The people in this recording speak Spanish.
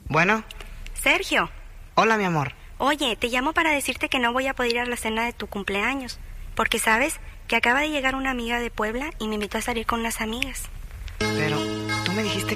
Bueno. Sergio. Hola, mi amor. Oye, te llamo para decirte que no voy a poder ir a la cena de tu cumpleaños, porque sabes que acaba de llegar una amiga de Puebla y me invitó a salir con unas amigas. Pero tú me dijiste